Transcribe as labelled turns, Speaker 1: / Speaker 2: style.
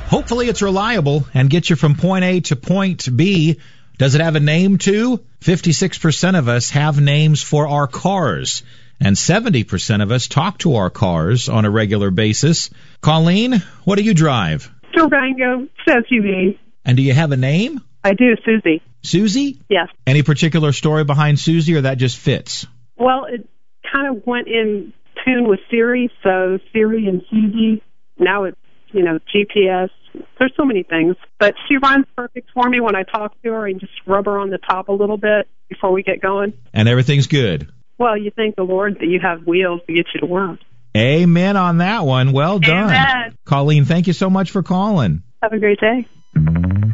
Speaker 1: Hopefully it's reliable and gets you from point A to point B. Does it have a name too? 56% of us have names for our cars, and 70% of us talk to our cars on a regular basis. Colleen, what do you drive?
Speaker 2: Durango, SUV.
Speaker 1: And do you have a name?
Speaker 2: I do, Susie.
Speaker 1: Susie?
Speaker 2: Yes.
Speaker 1: Any particular story behind Susie, or that just fits?
Speaker 2: Well, it kind of went in tune with Siri, so Siri and Susie. Now it's, GPS. There's so many things. But she runs perfect for me when I talk to her and just rub her on the top a little bit before we get going.
Speaker 1: And everything's good?
Speaker 2: Well, you thank the Lord that you have wheels to get you to work.
Speaker 1: Amen on that one. Well done.
Speaker 2: Amen.
Speaker 1: Colleen, thank you so much for calling.
Speaker 2: Have a great day.